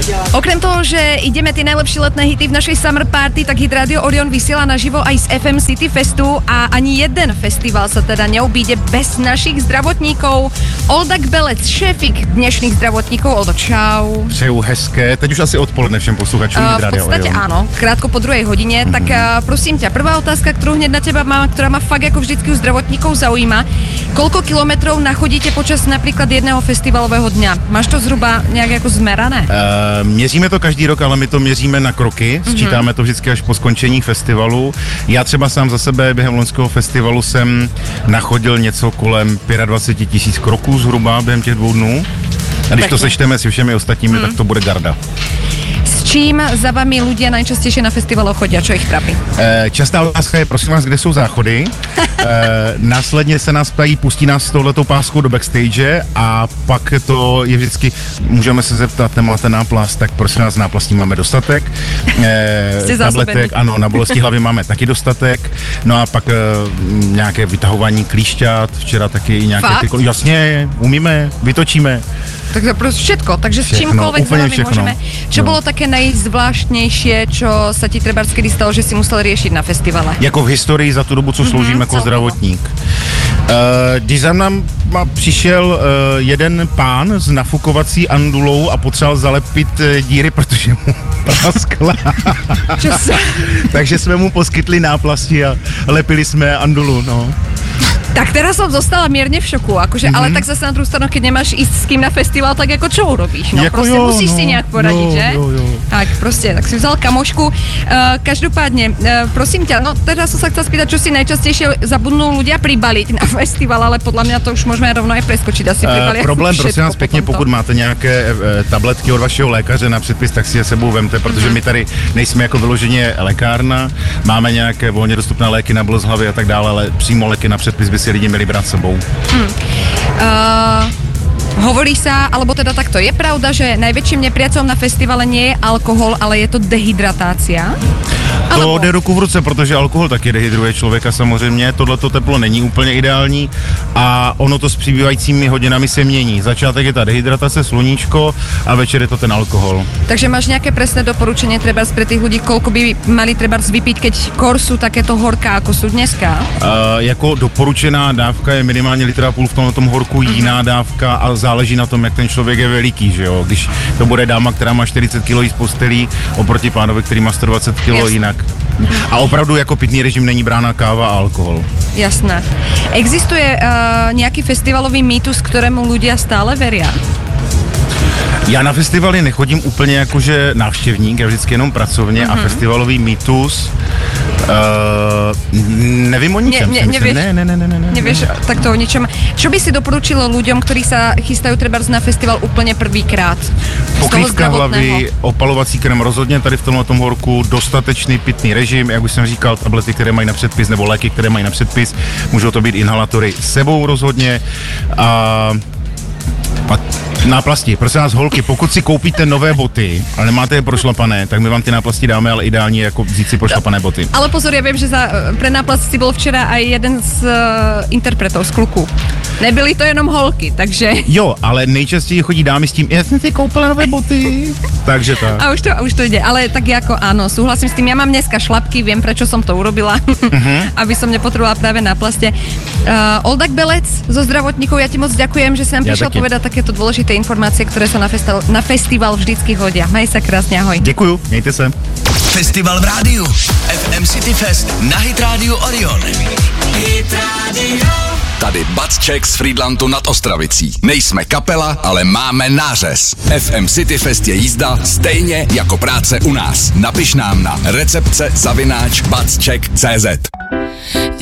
Okrem toho, že ideme tie najlepšie letné hity v našej Summer Party, tak Hit Radio Orion vysiela naživo aj z FM City Festu a ani jeden festival sa teda neobíde bez našich zdravotníkov. Oldak Belec, šéfik dnešných zdravotníkov. Oldo, čau. Přeju hezké, teď už asi odpoledne všem posluchačům Hit Radio Orion. V podstate áno, krátko po 2 hodine. Tak prosím ťa, prvá otázka, ktorú hneď na teba mám, ktorá ma fakt ako vždycky u zdravotníkov zaujíma. Koľko kilometrov nachodíte počas napríklad jedného festivalového dňa? Máš to zhruba nejak ako zmerané? Měříme to každý rok, ale my to měříme na kroky. Sčítáme to vždycky až po skončení festivalu. Já třeba sám za sebe během loňského festivalu jsem nachodil něco kolem 25 000 kroků zhruba během těch 2 dnů. A když to sečteme si všemi ostatními, tak to bude garda. S čím za vami ľudia najčastejšie na festivaloch chodia? Čo ich trápi? Častá otázka je, prosím vás, kde jsou záchody? Následně se nás ptají, pustí nás s touhletou páskou do backstage a pak to je vždycky, můžeme se zeptat, nemáte náplast, tak prosím vás, náplastí máme dostatek. Tabletek, ano, na bolesti hlavy máme taky dostatek. No a pak nějaké vytahování klíšťat, včera taky nějaké jasně, umíme, vytočíme. Takže prostě všetko, takže s čímkoľvek za vami môžeme. Čo bolo také najzvláštnejšie, čo sa ti trebárs kedy stalo, že si musel riešiť na festivale? Jako v historii za tu dobu, co sloužím jako zdravotník. Když za mnou přišel jeden pán s nafukovací andulou a potřeboval zalepit díry, protože mu praskla. Takže jsme mu poskytli náplasti a lepili jsme andulu, no. Tak teraz som zostala mierne v šoku, akože, ale tak zase na druhú stranu, keď nemáš ísť s kým na festival, tak ako čo urobíš? No jako proste musíš si nejak poradiť, že? Jo. Tak proste, tak si vzal kamošku. Každopádne, prosím ťa, no teda som sa chcela spýtať, čo si najčastejšie zabudnú ľudia pribaliť na festival, ale podľa mňa to už môžeme rovno aj preskočiť, asi pribalia problém, prosím vás pěkně, pokud máte nějaké tabletky od vašeho lékaře na předpis, tak si je sebou vemte, protože my tady nejsme jako vyloženě lékárna, máme nějaké volně dostupné léky na bolest hlavy a tak dále, ale přímo léky na předpis by si lidi měli brát sebou. Hovorí sa, alebo teda takto, je pravda, že najväčším nepriateľom na festivale nie je alkohol, ale je to dehydratácia? To jde ruku v ruce, protože alkohol taky dehydruje člověka samozřejmě, tohleto teplo není úplně ideální a ono to s přibývajícími hodinami se mění. Začátek je ta dehydratace, sluníčko a večer je to ten alkohol. Takže máš nějaké presné doporučenie trebárs pre tých ľudí, koľko by mali trebárs vypiť, keď sú takéto horká, ako sú dneska? Jako doporučená dávka je minimálně 1,5 litru v tomhletom horku, jiná dávka a záleží na tom, jak ten člověk je veliký, že jo. Když to bude dáma, která má 40 kg z postelí, oproti pánovi, který má 120 kg, jinak. A opravdu jako pitný režim není brána káva a alkohol. Jasné. Existuje nějaký festivalový mýtus, ktorému ľudia stále veria? Já na festivaly nechodím úplně jakože návštěvník, já vždycky jenom pracovně a festivalový mýtus nevím o ničem. Ne. Nevieš takto o ničom. Čo by si doporučilo ľuďom, ktorí sa chystajú trebárs na festival úplne prvýkrát? Pokrývka hlavy, opalovací krém rozhodně tady v tomhletom horku, dostatečný pitný režim, jak už jsem říkal, tablety, které mají na předpis, nebo léky, které mají na předpis, můžou to být inhalatory sebou rozhodně a náplasti. Prosím vás, holky, pokud si koupíte nové boty, ale nemáte je prošlapané, tak my vám ty náplasti dáme, ale ideálně jako vzít si prošlapané boty. Ale pozor, ja viem, že pre náplast si bol včera aj jeden z interpretov z Kluku. Nebyli to jenom holky, takže... Jo, ale nejčastěji chodí dámy s tím, já jsem si koupila nové boty. Takže tak. A už to ide, ale tak jako áno, súhlasím s tým. Ja mám dneska šlapky, viem, prečo som to urobila, aby som nepotrebovala práve náplaste. Oldak Belec zo zdravotníkov, ja ti moc ďakujem, že si nám prišiel povedať takéto dôležité informácie, ktoré sa na festival vždycky hodia. Maj sa krásne, ahoj. Děkuju, mějte se. Festival v rádiu. FM City Fest na Hit Radio Orion. Hit Radio. Tady Batček z Frýdlantu nad Ostravicí. Nejsme kapela, ale máme nářez. FM City Fest je jízda stejně jako práce u nás. Napiš nám na recepce@batček.cz.